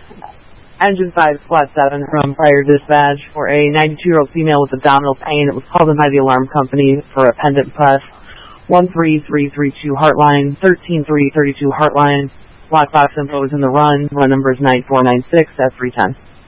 Engine 5, Squad 7 from Fire Dispatch for a 92-year-old female with abdominal pain. It was called in by the alarm company for a pendant press. 13332 Heartline, 13332 Heartline. Lockbox info is in the run. Run number is 9496 at 310.